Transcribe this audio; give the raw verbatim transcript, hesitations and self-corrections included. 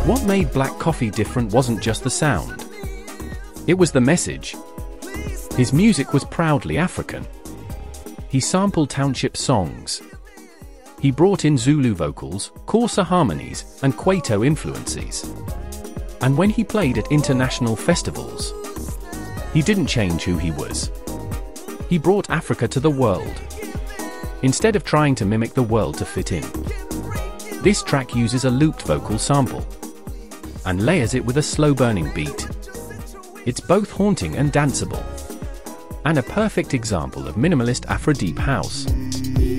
What made Black Coffee different wasn't just the sound. It was the message. His music was proudly African. He sampled township songs. He brought in Zulu vocals, Xhosa harmonies, and Kwaito influences. And when he played at international festivals, he didn't change who he was. He brought Africa to the world, instead of trying to mimic the world to fit in. This track uses a looped vocal sample and layers it with a slow-burning beat. It's both haunting and danceable, and a perfect example of minimalist Afro-deep house.